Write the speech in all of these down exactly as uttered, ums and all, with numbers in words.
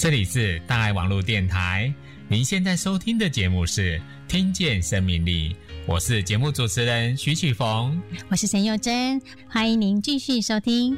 这里是大爱网络电台，您现在收听的节目是听见生命力，我是节目主持人徐启逢， 我是陈佑珍，欢迎您继续收听。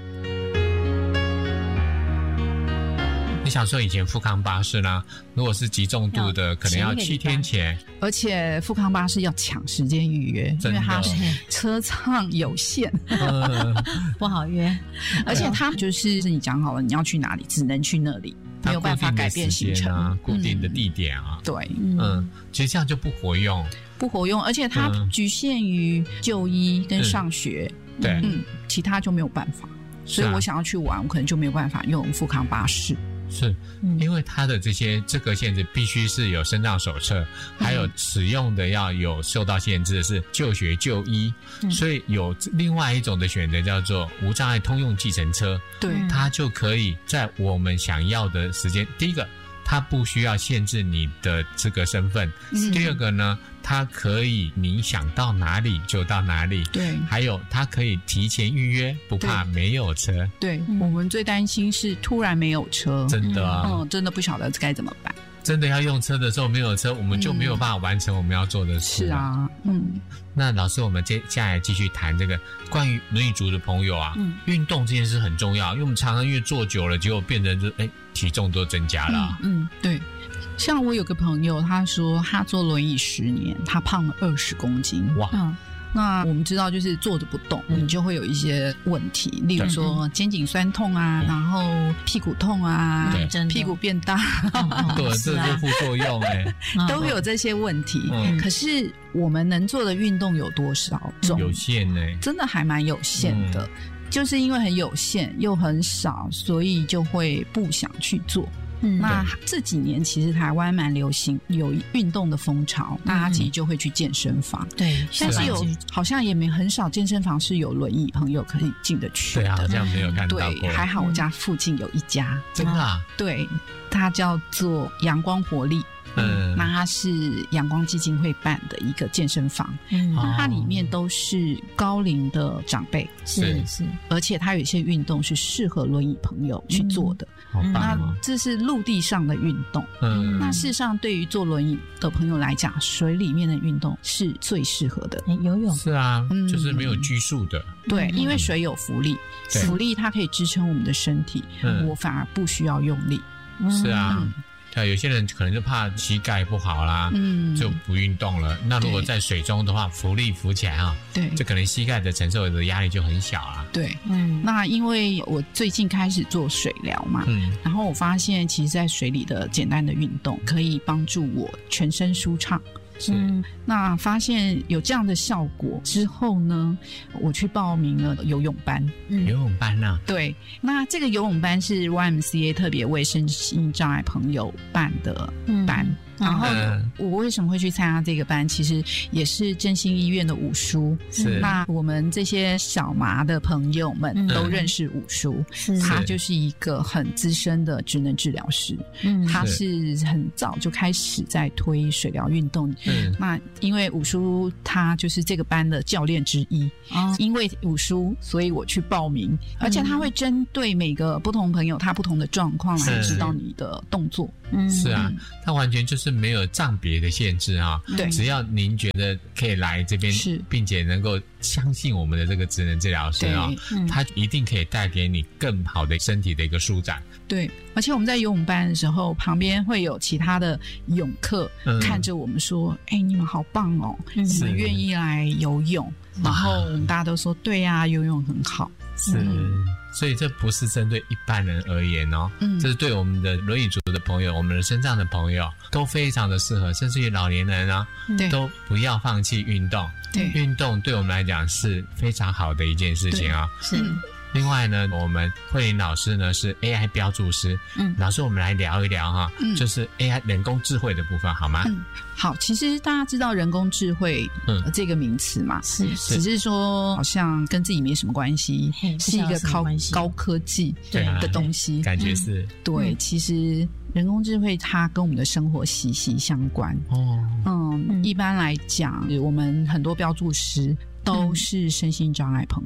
你想说以前富康巴士呢，如果是极重度的可能要七天前， 而且富康巴士要抢时间预约，因为它车舱有限、 嗯、不好约， 而且它就是你讲好了你要去哪里只能去那里，没有办法改变行程啊，固定的地点啊、 嗯、对， 嗯，其实这样就不活用不活用，而且它局限于就医跟上学、 嗯、对， 嗯，其他就没有办法，所以我想要去玩、啊、我可能就没有办法用富康巴士， 是因为它的这些资格限制必须是有身障手册、嗯、还有使用的要有受到限制的是就学就医、嗯、所以有另外一种的选择叫做无障碍通用计程车， 对， 它就可以在我们想要的时间，第一个它不需要限制你的资格身份、嗯、第二个呢它可以你想到哪里就到哪里， 对， 还有它可以提前预约，不怕没有车， 对、嗯、我们最担心是突然没有车， 真的啊， 嗯，真的不晓得该怎么办， 真的要用车的时候没有车，我们就没有办法完成我们要做的事、 嗯、是啊，嗯， 那老师我们接下来继续谈这个关于轮椅族的朋友啊，嗯，运动这件事很重要，因为我们常常因为坐久了结果变成就哎体重都增加了、啊、 嗯, 嗯对，像我有个朋友他说他坐轮椅十年他胖了二十公斤， 哇、嗯， 那我们知道就是坐着不动、嗯、你就会有一些问题，例如说肩颈酸痛啊、嗯、然后屁股痛啊， 对， 屁股变大， 对，这是副作用哎、欸， 都会有这些问题、嗯、可是我们能做的运动有多少种？ 有限哎、欸， 真的还蛮有限的、嗯，就是因为很有限又很少，所以就会不想去做。嗯，那这几年其实台湾蛮流行有运动的风潮，大家其实就会去健身房。 对， 但是有好像也没很少健身房是有轮椅朋友可以进得去的。 对啊，好像没有看到过。 对，还好我家附近有一家， 真的、啊。 对，它叫做阳光活力。嗯，那它是阳光基金会办的一个健身房，嗯，那它里面都是高龄的长辈， 是是， 而且它有一些运动是适合轮椅朋友去做的， 嗯、 那这是陆地上的运动，嗯，那事实上对于坐轮椅的朋友来讲，水里面的运动是最适合的， 欸、游泳是啊、嗯，就是没有拘束的， 对，因为水有浮力，浮力它可以支撑我们的身体，嗯、我反而不需要用力， 是啊。嗯，对，有些人可能就怕膝盖不好啦，嗯，就不运动了。那如果在水中的话，浮力浮起来啊，对，这可能膝盖的承受的压力就很小啦。 对，嗯，那因为我最近开始做水疗嘛，嗯，然后我发现其实在水里的简单的运动可以帮助我全身舒畅。嗯，那发现有这样的效果之后呢，我去报名了游泳班。 嗯、游泳班啊？ 对，那这个游泳班是 Y M C A 特别为身心障碍朋友办的班。嗯，然后我为什么会去参加这个班，其实也是振兴医院的五叔，是那我们这些小麻的朋友们都认识五叔，嗯、他就是一个很资深的职能治疗师，嗯，他是很早就开始在推水疗运动，嗯，那因为五叔他就是这个班的教练之一，哦，因为五叔所以我去报名，而且他会针对每个不同朋友他不同的状况来指导你的动作， 嗯，是啊，他完全就是没有障别的限制啊，对，只要您觉得可以来这边，是，并且能够相信我们的这个职能治疗师啊，嗯，他一定可以带给你更好的身体的一个舒展。 对，而且我们在游泳班的时候，旁边会有其他的泳客，嗯，看着我们说：“哎，你们好棒哦，嗯，你们愿意来游泳。”然后我们大家都说：“对呀，啊，游泳很好。” 是。嗯，所以这不是针对一般人而言哦，嗯，这是对我们的轮椅族的朋友，我们的身障的朋友都非常的适合，甚至于老年人啊，对，都不要放弃运动。对，运动对我们来讲是非常好的一件事情啊。是。另外呢，我们慧玲老师呢是 A I 标注师，嗯，老师我们来聊一聊哈，嗯，就是 A I 人工智慧的部分好吗？ 嗯，好，其实大家知道人工智慧嗯这个名词嘛，是，只是说好像跟自己没什么关系，是一个高高科技的东西， 感觉是， 嗯，对，其实人工智慧它跟我们的生活息息相关哦，嗯，嗯一般来讲，我们很多标注师都是身心障碍朋友。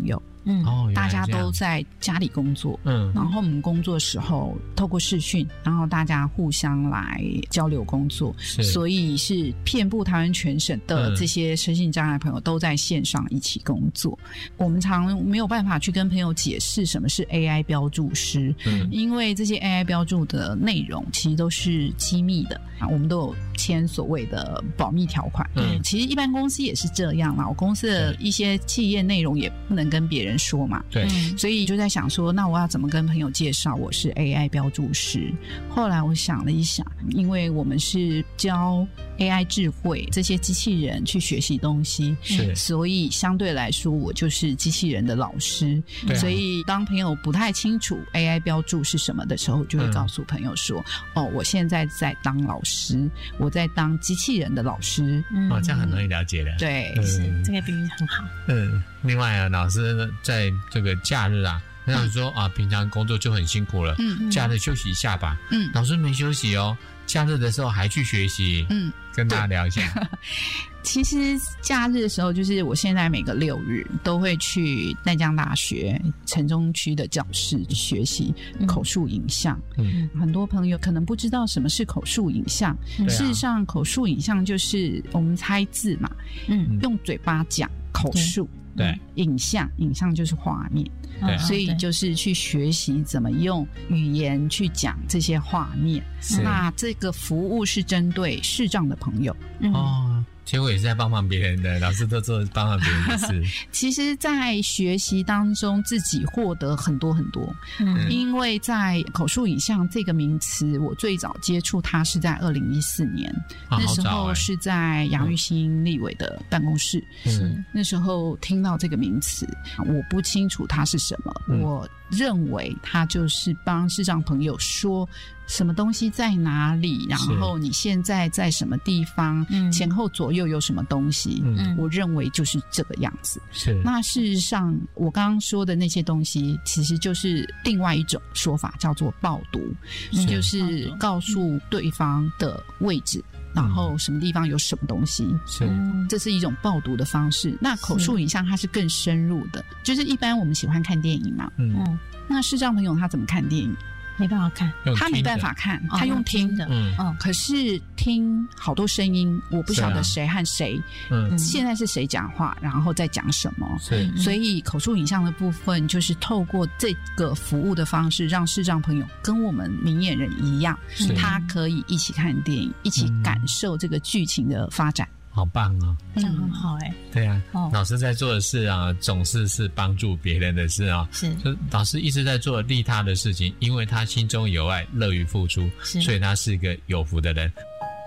嗯，哦，大家都在家里工作，嗯，然后我们工作的时候透过视讯，然后大家互相来交流工作，所以是遍布台湾全省的这些身心障碍朋友都在线上一起工作。嗯、我们常没有办法去跟朋友解释什么是 A I 标注师，嗯，因为这些 A I 标注的内容其实都是机密的，我们都有签所谓的保密条款。嗯，其实一般公司也是这样啦，我公司的一些企业内容也不能跟别人说嘛。 对， 所以就在想说，那我要怎么跟朋友介绍我是 A I 标注师？后来我想了一想，因为我们是教 A I 智慧这些机器人去学习东西，是，所以相对来说我就是机器人的老师。啊、所以当朋友不太清楚 A I 标注是什么的时候，就会告诉朋友说、嗯、哦，我现在在当老师，我在当机器人的老师。 嗯、哦，这样很容易了解了。 对， 嗯、是这个比喻很好。 嗯，另外啊，老师在这个假日啊，那样说、嗯、啊，平常工作就很辛苦了，嗯，假日休息一下吧。嗯，老师没休息哦，假日的时候还去学习。嗯，跟大家聊一下。 其实假日的时候，就是我现在每个六日都会去淡江大学城中区的教室学习口述影像。嗯，很多朋友可能不知道什么是口述影像，嗯、事实上口述影像就是我们猜字嘛，嗯，用嘴巴讲口述。 对， 影像，影像就是画面，对，所以就是去学习怎么用语言去讲这些画面。那这个服务是针对视障的朋友。 嗯、哦。结果也是在帮忙别人的，老师都做帮忙别人的事。 其实在学习当中自己获得很多很多。嗯，因为在口述影像这个名词，我最早接触它是在二零一四年、啊、那时候是在杨玉兴立委的办公室。嗯，那时候听到这个名词，我不清楚它是什么、嗯、我认为它就是帮视障朋友说什么东西在哪里，然后你现在在什么地方，前后左右有什么东西、嗯、我认为就是这个样子。是，那事实上我刚刚说的那些东西其实就是另外一种说法，叫做报读，就是告诉对方的位置，然后什么地方有什么东西，是，这是一种报读的方式。那口述影像它是更深入的，就是一般我们喜欢看电影嘛，嗯，那视障朋友他怎么看电影？ 没办法看， 他没办法看，他用听的，嗯，可是听好多声音，我不晓得谁和谁，嗯，现在是谁讲话，然后在讲什么，所以口述影像的部分就是透过这个服务的方式，让视障朋友跟我们明眼人一样，他可以一起看电影，一起感受这个剧情的发展。 好棒哦， 这样很好哎、欸。 对啊、哦，老师在做的事啊，总是是帮助别人的事啊。是，就老师一直在做利他的事情，因为他心中有爱，乐于付出，所以他是一个有福的人。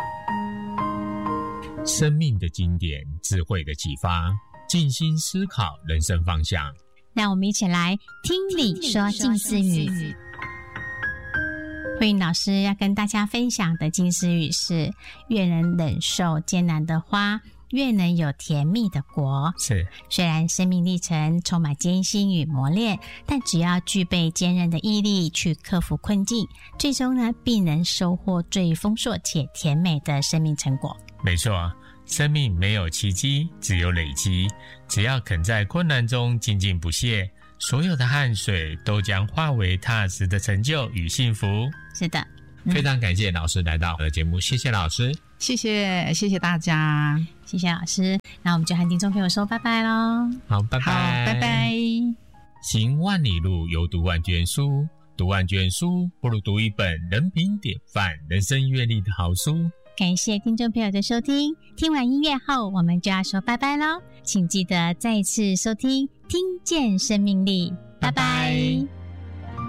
生命的经典，智慧的启发，静心思考人生方向。 让我们一起来听你说静思语。慧颖老师要跟大家分享的静思语是：越能忍受艰难的花，越能有甜蜜的果。是，虽然生命历程充满艰辛与磨练，但只要具备坚韧的毅力去克服困境，最终呢必能收获最丰硕且甜美的生命成果。 没错，生命没有奇迹，只有累积。只要肯在困难中精进不懈，所有的汗水都将化为踏实的成就与幸福。 是的、 嗯、非常感谢老师来到我的节目，谢谢老师。 谢谢谢谢大家， 谢谢老师。那我们就和听众朋友说拜拜咯。 好，拜拜， 好，拜拜。 行万里路，犹读万卷书，读万卷书不如读一本人品典范、人生阅历的好书。 感谢听众朋友的收听，听完音乐后我们就要说拜拜咯，请记得再次收听听见生命力，拜拜。拜拜。